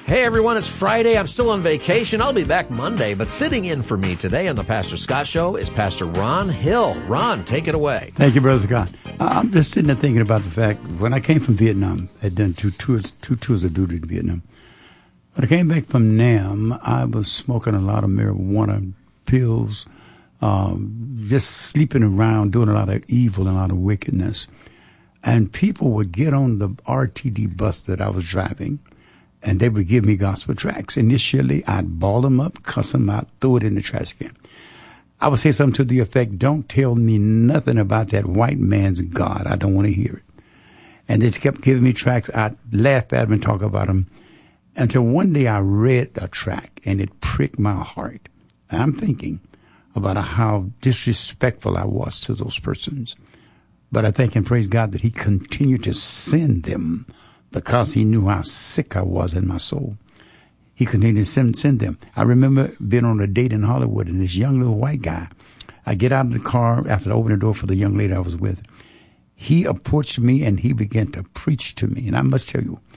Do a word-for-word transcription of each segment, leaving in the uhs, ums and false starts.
Hey everyone, it's Friday. I'm still on vacation. I'll be back Monday, but sitting in for me today on the Pastor Scott Show is Pastor Ron Hill. Ron, take it away. Thank you, Brother Scott. I'm just sitting there thinking about the fact, when I came from Vietnam, I had done two tours, two tours of duty in Vietnam. When I came back from Nam, I was smoking a lot of marijuana, pills, um, just sleeping around, doing a lot of evil and a lot of wickedness. And people would get on the R T D bus that I was driving, and they would give me gospel tracts. Initially, I'd ball them up, cuss them out, throw it in the trash can. I would say something to the effect, don't tell me nothing about that white man's God. I don't want to hear it. And they kept giving me tracts. I'd laugh at them and talk about them until one day I read a tract, and it pricked my heart. And I'm thinking about how disrespectful I was to those persons. But I thank and praise God that he continued to send them, because he knew how sick I was in my soul. He continued to send, send them. I remember being on a date in Hollywood, and this young little white guy, I get out of the car after I opened the door for the young lady I was with. He approached me, and he began to preach to me. And I must tell you,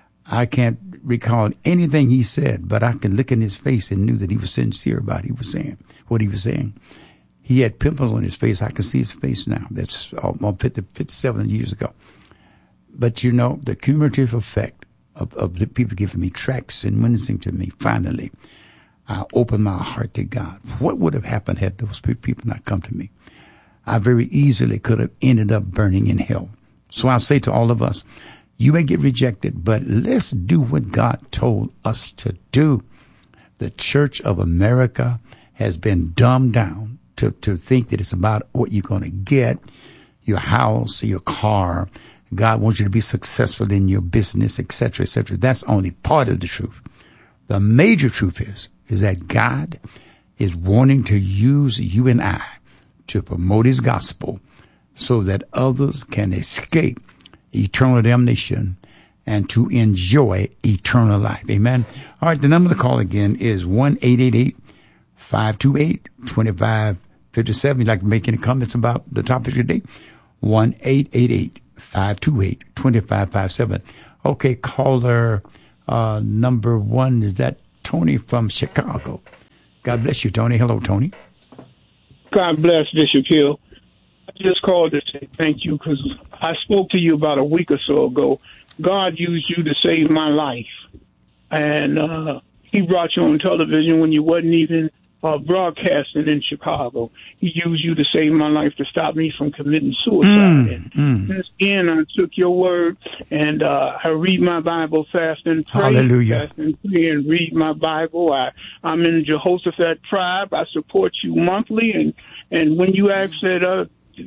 I can't recall anything he said, but I can look in his face and knew that he was sincere about he was saying, what he was saying. He had pimples on his face. I can see his face now. That's almost fifty, fifty-seven years ago. But, you know, the cumulative effect of, of the people giving me tracts and witnessing to me, finally, I opened my heart to God. What would have happened had those people not come to me? I very easily could have ended up burning in hell. So I'll say to all of us, you may get rejected, but let's do what God told us to do. The Church of America has been dumbed down to, to think that it's about what you're going to get, your house, your car. God wants you to be successful in your business, et cetera, et cetera. That's only part of the truth. The major truth is, is that God is wanting to use you and I to promote his gospel so that others can escape eternal damnation and to enjoy eternal life. Amen. All right. The number to call again is one eight eight eight, five two eight, two five five seven. You'd like to make any comments about the topic today? one eight eight eight, five two eight, two five five seven. Okay, caller uh, number one, is that Tony from Chicago? God bless you, Tony. Hello, Tony. God bless Bishop Hill. I just called to say thank you because I spoke to you about a week or so ago. God used you to save my life. And uh, he brought you on television when you wasn't even uh, broadcasting in Chicago. He used you to save my life, to stop me from committing suicide. Mm, and mm. since then, I took your word, and uh, I read my Bible, fast and pray. Hallelujah. Fast and pray and read my Bible. I, I'm in the Jehoshaphat tribe. I support you monthly. And, and when you ask that, uh,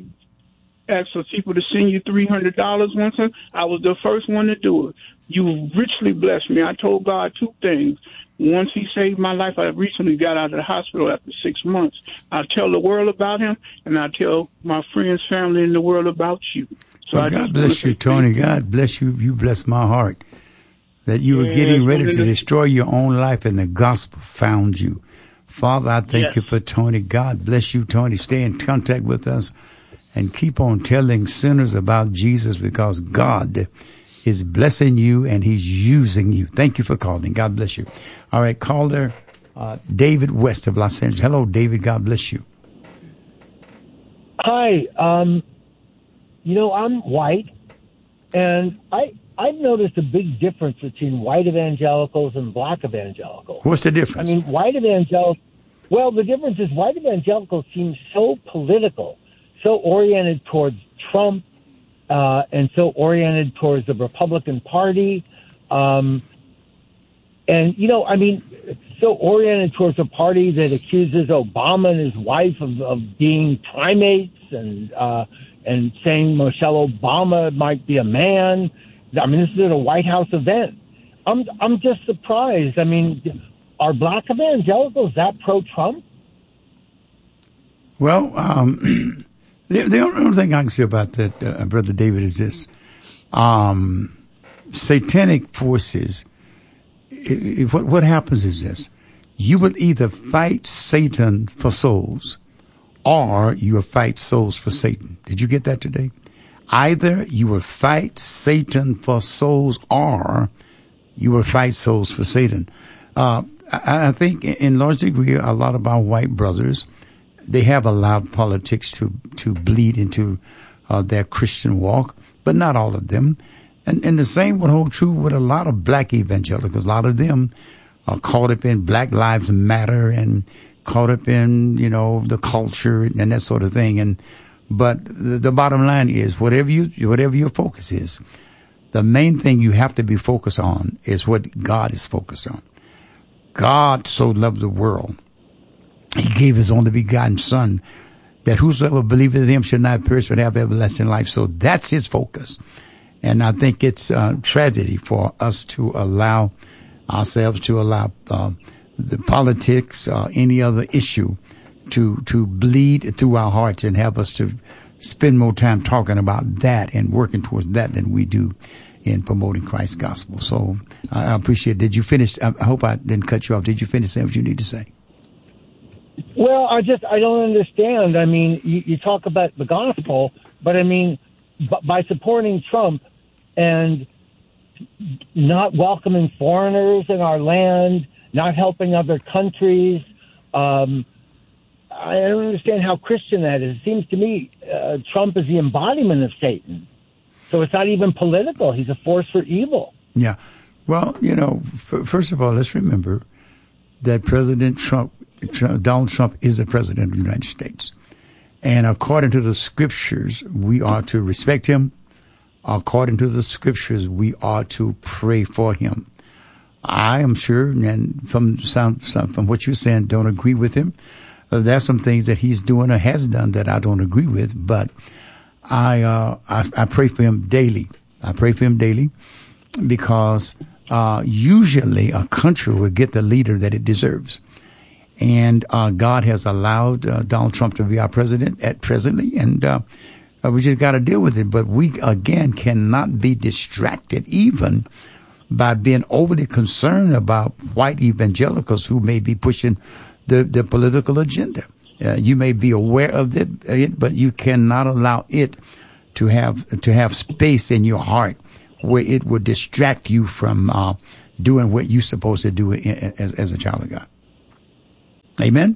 ask for people to send you three hundred dollars once, I was the first one to do it. You richly blessed me. I told God two things. Once he saved my life, I recently got out of the hospital after six months. I tell the world about him, and I tell my friends, family in the world about you. So well, I God bless you, Tony. God bless you. You bless my heart that you were yeah, getting ready to destroy your own life, and the gospel found you. Father, I thank yes. you for Tony. God bless you, Tony. Stay in contact with us and keep on telling sinners about Jesus, because God is blessing you and he's using you. Thank you for calling. God bless you. All right, caller, uh, David West of Los Angeles. Hello, David. God bless you. Hi. Um, you know, I'm white, and I, I've noticed a big difference between white evangelicals and black evangelicals. What's the difference? I mean, white evangelicals, well, the difference is white evangelicals seem so political, so oriented towards Trump, uh, and so oriented towards the Republican Party. Um, and, you know, I mean, so oriented towards a party that accuses Obama and his wife of, of being primates and, uh, and saying Michelle Obama might be a man. I mean, this is at a White House event. I'm, I'm just surprised. I mean, are black evangelicals that pro-Trump? Well, um, the, the only thing I can say about that, uh, Brother David, is this. Um, satanic forces, it, it, what, what happens is this. You will either fight Satan for souls, or you will fight souls for Satan. Did you get that today? Either you will fight Satan for souls, or you will fight souls for Satan. Uh, I, I think in large degree, a lot of our white brothers, they have allowed politics to, to bleed into uh, their Christian walk, but not all of them. And, and the same would hold true with a lot of black evangelicals. A lot of them are caught up in Black Lives Matter and caught up in, you know, the culture and that sort of thing. And, but the, the bottom line is whatever you, whatever your focus is, the main thing you have to be focused on is what God is focused on. God so loved the world. He gave his only begotten son that whosoever believeth in him should not perish but have everlasting life. So that's his focus. And I think it's a tragedy for us to allow ourselves to allow uh, the politics, uh, any other issue to, to bleed through our hearts and have us to spend more time talking about that and working towards that than we do in promoting Christ's gospel. So I appreciate it. Did you finish? I hope I didn't cut you off. Did you finish saying what you need to say? Well, I just, I don't understand. I mean, you, you talk about the gospel, but I mean, b- by supporting Trump and not welcoming foreigners in our land, not helping other countries, um, I don't understand how Christian that is. It seems to me uh, Trump is the embodiment of Satan. So it's not even political. He's a force for evil. Yeah. Well, you know, f- first of all, let's remember that President Trump, Trump, Donald Trump is the president of the United States. And according to the scriptures, we are to respect him. According to the scriptures, we are to pray for him. I am sure, and from some, some from what you're saying, don't agree with him. Uh, there's some things that he's doing or has done that I don't agree with, but I, uh, I, I pray for him daily. I pray for him daily because, uh, usually a country will get the leader that it deserves. And, uh, God has allowed, uh, Donald Trump to be our president at presently. And, uh, we just got to deal with it. But we, again, cannot be distracted even by being overly concerned about white evangelicals who may be pushing the, the political agenda. Uh, you may be aware of it, it, but you cannot allow it to have to have space in your heart where it would distract you from uh, doing what you're supposed to do as, as a child of God. Amen?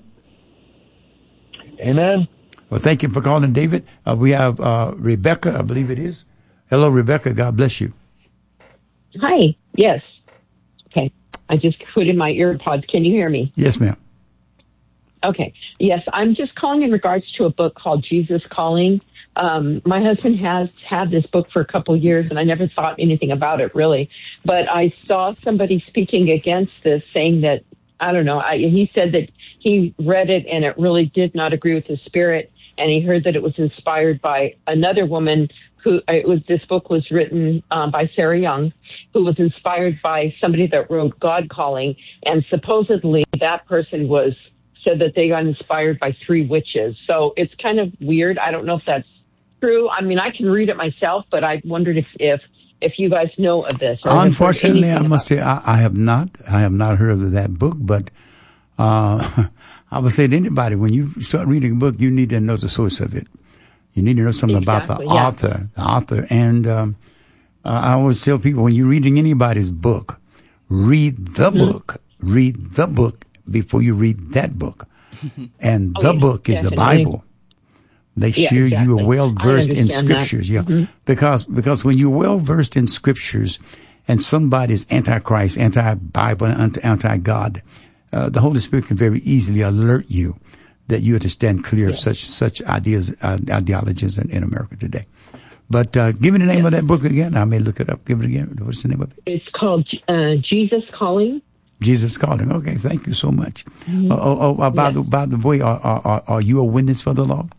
Amen. Well, thank you for calling, David. Uh, we have uh, Rebecca, I believe it is. Hello, Rebecca. God bless you. Hi. Yes. Okay. I just put in my earpods. Can you hear me? Yes, ma'am. Okay. Yes, I'm just calling in regards to a book called Jesus Calling. Um, my husband has had this book for a couple of years, and I never thought anything about it, really. But I saw somebody speaking against this, saying that, I don't know, I, he said that he read it, and it really did not agree with his spirit, and he heard that it was inspired by another woman who, it was, this book was written um, by Sarah Young, who was inspired by somebody that wrote God Calling, and supposedly that person was said that they got inspired by three witches. So it's kind of weird. I don't know if that's true. I mean, I can read it myself, but I wondered if if, if you guys know of this. Unfortunately, I must say I, I have not. I have not heard of that book, but uh, I would say to anybody, when you start reading a book, you need to know the source of it. You need to know something exactly, about the yeah. author, the author. And um, uh, I always tell people, when you're reading anybody's book, read the mm-hmm. book. Read the book before you read that book. And oh, the yeah, book is the Bible. Make yeah, sure exactly. you are well versed in scriptures. That. Yeah. Mm-hmm. Because, because when you're well versed in scriptures and somebody's anti-Christ, anti-Bible, and anti-God, uh, the Holy Spirit can very easily alert you that you have to stand clear yeah. of such, such ideas, uh, ideologies in, in America today. But, uh, give me the name yeah. of that book again. I may look it up. Give it again. What's the name of it? It's called, uh, Jesus Calling. Jesus Calling. Okay, thank you so much. Mm-hmm. Oh, oh, oh, by, yes. the, by the way, are, are, are you a witness for the Lord?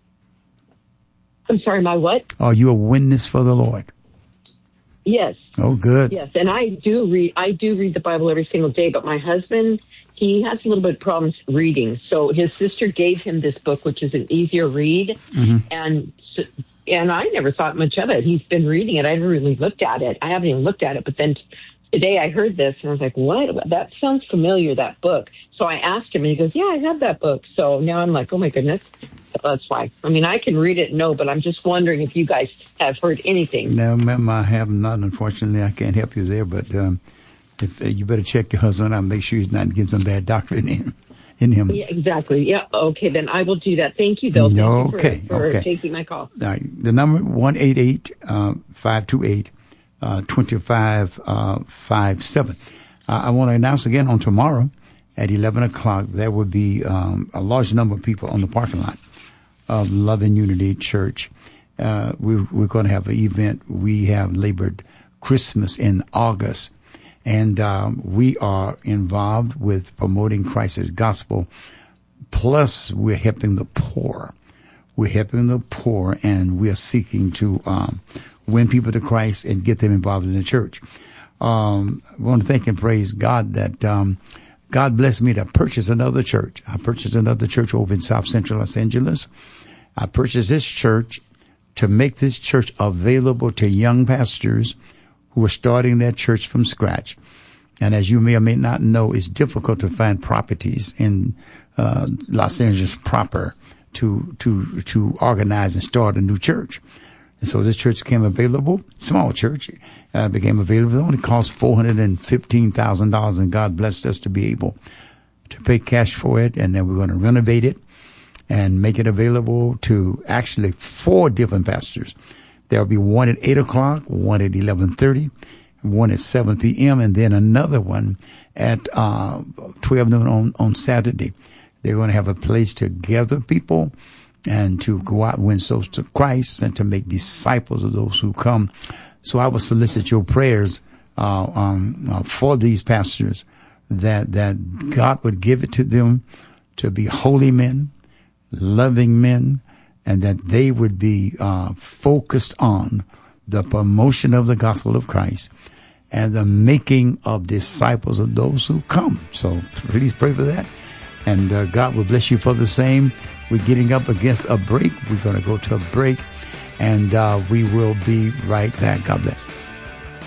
I'm sorry, my what? Are you a witness for the Lord? Yes. Oh, good. Yes, and I do read. I do read the Bible every single day. But my husband, he has a little bit of problems reading. So his sister gave him this book, which is an easier read, mm-hmm. and and I never thought much of it. He's been reading it. I haven't really looked at it. I haven't even looked at it. But then today I heard this, and I was like, what? That sounds familiar, that book. So I asked him, and he goes, yeah, I have that book. So now I'm like, oh, my goodness. That's why. I mean, I can read it, no, but I'm just wondering if you guys have heard anything. No, ma'am, I have not. Unfortunately, I can't help you there. But um, if uh, you better check your husband out and make sure he's not getting some bad doctrine in in him. Yeah, exactly. Yeah. Okay, then I will do that. Thank you, though. Thank okay. you for, for okay. taking my call. All right. The number one eight eight five two eight two five five seven. Uh, I want to announce again on tomorrow at eleven o'clock there will be um, a large number of people on the parking lot of Love and Unity Church. Uh, we, we're going to have an event. We have labored Christmas in August, and um, we are involved with promoting Christ's gospel. Plus, we're helping the poor. We're helping the poor, and we're seeking to um, win people to Christ and get them involved in the church. Um, I want to thank and praise God that um, God blessed me to purchase another church. I purchased another church over in South Central Los Angeles. I purchased this church to make this church available to young pastors who are starting their church from scratch. And as you may or may not know, it's difficult to find properties in uh, Los Angeles proper to to to organize and start a new church. And so this church became available, small church, uh, became available. It only cost four hundred fifteen thousand dollars, and God blessed us to be able to pay cash for it. And then we're going to renovate it and make it available to actually four different pastors. There'll be one at eight o'clock, one at eleven thirty, one at seven p.m., and then another one at uh, twelve noon on, on Saturday. They're going to have a place to gather people and to go out and win souls to Christ and to make disciples of those who come. So I will solicit your prayers uh, um, uh, for these pastors, that that God would give it to them to be holy men, loving men, and that they would be uh, focused on the promotion of the gospel of Christ and the making of disciples of those who come. So please pray for that. And uh, God will bless you for the same. We're getting up against a break. We're going to go to a break, and uh, we will be right back. God bless.